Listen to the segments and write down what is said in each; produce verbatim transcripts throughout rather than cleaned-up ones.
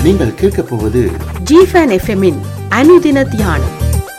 நீங்கள் கேட்கப் போவது ஜிஃபன் எஃப்எம்மின் அனுதின தியானம்.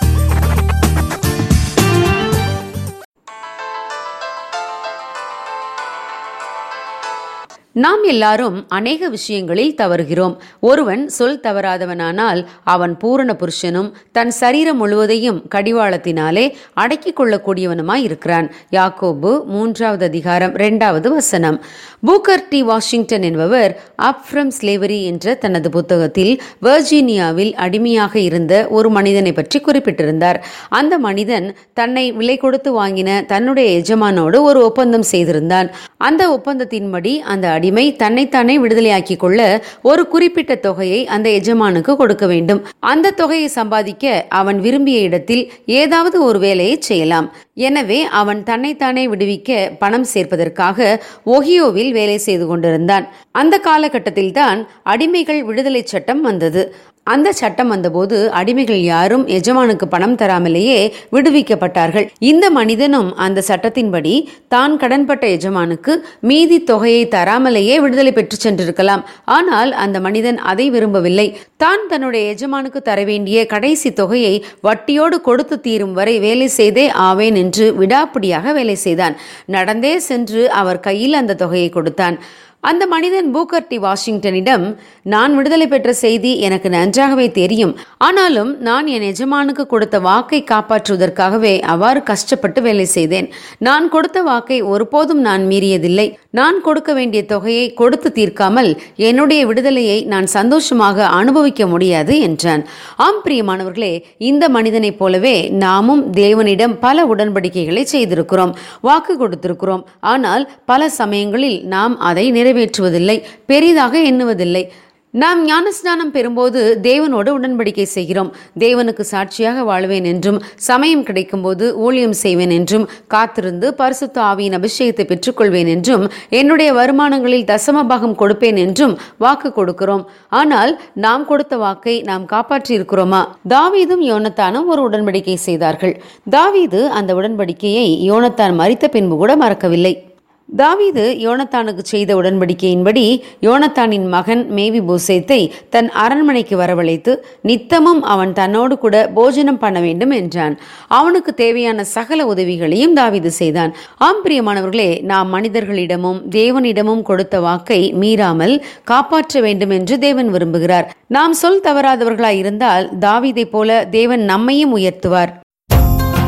நாம் எல்லாரும் அநேக விஷயங்களில் தவறுகிறோம். ஒருவன் சொல் தவறாதவனானால் அவன் பூரண புருஷனும் தன் சரீரம் முழுவதையும் கடிவாளத்தினாலே அடக்கிக் கொள்ளக்கூடியவனுமாய் இருக்கிறான். யாக்கோபு மூன்றாவது அதிகாரம் இரண்டாவது வசனம். பூக்கர் டி வாஷிங்டன் என்பவர் அப் ஃப்ரம் ஸ்லேவரி என்ற தனது புத்தகத்தில் வெர்ஜீனியாவில் அடிமையாக இருந்த ஒரு மனிதனை பற்றி குறிப்பிட்டிருந்தார். அந்த மனிதன் தன்னை விலை கொடுத்து வாங்கின தன்னுடைய எஜமானோடு ஒரு ஒப்பந்தம் செய்திருந்தான். அந்த ஒப்பந்தத்தின்படி அந்த அடிமை தன்னைத்தானே விடுதலையாக்கி கொள்ள ஒரு குறிப்பிட்ட தொகையை அந்த எஜமானுக்கு கொடுக்க வேண்டும். அந்த தொகையை சம்பாதிக்க அவன் விரும்பிய இடத்தில் ஏதாவது ஒரு வேலையை செய்யலாம். எனவே அவன் தன்னைத்தானே விடுவிக்க பணம் சேர்ப்பதற்காக ஒஹியோவில் வேலை செய்து கொண்டிருந்தான். அந்த காலகட்டத்தில் தான் அடிமைகள் விடுதலை சட்டம் வந்தது. அந்த சட்டம் வந்தபோது அடிமைகள் யாரும் எஜமானுக்கு பணம் தராமலேயே விடுவிக்கப்பட்டார்கள். இந்த மனிதனும் அந்த சட்டத்தின்படி தான் கடன்பட்ட எஜமானுக்கு மீதி தொகையை தராமலேயே விடுதலை பெற்று சென்றிருக்கலாம். ஆனால் அந்த மனிதன் அதை விரும்பவில்லை. தான் தன்னுடைய எஜமானுக்கு தர வேண்டிய கடைசி தொகையை வட்டியோடு கொடுத்து தீரும் வரை வேலை செய்தே ஆவேன் என்று விடாப்பிடியாக வேலை செய்தான். நடந்தே சென்று அவர் கையில் அந்த தொகையை கொடுத்தான். அந்த மனிதன் பூக்கர் டி வாஷிங்டனிடம், நான் விடுதலை பெற்ற செய்தி எனக்கு நன்றாகவே தெரியும். ஆனாலும் நான் என் எஜமானுக்கு கொடுத்த வாக்கை காப்பாற்றுவதற்காகவே அவ்வாறு கஷ்டப்பட்டு வேலை செய்தேன். நான் கொடுத்த வாக்கை ஒருபோதும் நான் மீறியதில்லை. நான் கொடுக்க வேண்டிய தொகையை கொடுத்து தீர்க்காமல் என்னுடைய விடுதலையை நான் சந்தோஷமாக அனுபவிக்க முடியாது என்றான். ஆம் பிரியமானவர்களே, இந்த மனிதனைப் போலவே நாமும் தேவனிடம் பல உடன்படிக்கைகளை செய்திருக்கிறோம், வாக்கு கொடுத்திருக்கிறோம். ஆனால் பல சமயங்களில் நாம் அதை நிறைவேற்றுவதில்லை, பெரிதாக எண்ணுவதில்லை. நாம் ஞானஸ்நானம் பெறும்போது தேவனோடு உடன்படிக்கை செய்கிறோம். தேவனுக்கு சாட்சியாக வாழ்வேன் என்றும், சமயம் கிடைக்கும் போது ஊழியம் செய்வேன் என்றும், காத்திருந்து பரிசுத்த ஆவியின் அபிஷேகத்தை பெற்றுக்கொள்வேன் என்றும், என்னுடைய வருமானங்களில் தசமபாகம் கொடுப்பேன் என்றும் வாக்கு கொடுக்கிறோம். ஆனால் நாம் கொடுத்த வாக்கை நாம் காப்பாற்றி இருக்கிறோமா? தாவீதும் யோனத்தானும் ஒரு உடன்படிக்கை செய்தார்கள். தாவீது அந்த உடன்படிக்கையை யோனத்தான் மரித்த பின்பு கூட மறக்கவில்லை. தாவீது யோனத்தானுக்கு செய்த உடன்படிக்கையின்படி யோனத்தானின் மகன் மேவிபோசேத்தை தன் அரண்மனைக்கு வரவழைத்து நித்தமும் அவன் தன்னோடு கூட போஜனம் பண்ண வேண்டும் என்றான். அவனுக்கு தேவையான சகல உதவிகளையும் தாவீது செய்தான். ஆம் பிரியமானவர்களே, நாம் மனிதர்களிடமும் தேவனிடமும் கொடுத்த வாக்கை மீறாமல் காப்பாற்ற வேண்டும் என்று தேவன் விரும்புகிறார். நாம் சொல் தவறாதவர்களாய் இருந்தால் தாவீதை போல தேவன் நம்மையும் உயர்த்துவார்.